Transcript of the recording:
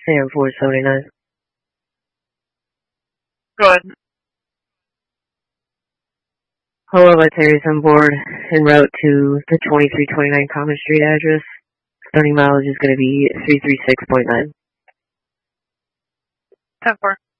Sam 479. Go ahead. Hello, Terry's on board en route to the 2329 Common Street address. Starting mileage is going to be 336.9. 10-4.